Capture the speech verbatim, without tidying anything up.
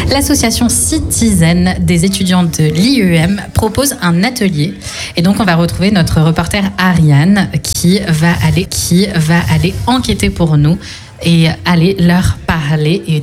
L'association Citizen des étudiants de l'I E M propose un atelier. Et donc, on va retrouver notre reporter Ariane qui va aller, qui va aller enquêter pour nous et aller leur parler et